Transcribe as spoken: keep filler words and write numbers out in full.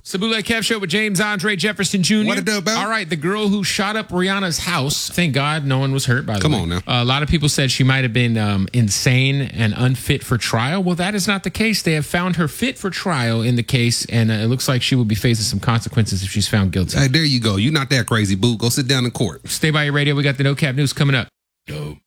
Sabula Kev Show with James Andre Jefferson Junior What it do, bro? All right, the girl who shot up Rihanna's house. Thank God no one was hurt, by the Come way. on now. Uh, a lot of people said she might have been um, insane and unfit for trial. Well, that is not the case. They have found her fit for trial in the case, and uh, it looks like she will be facing some consequences if she's found guilty. Hey, there you go. You're not that crazy, boo. Go sit down in court. Stay by your radio. We got the No Cap News coming up. Dope.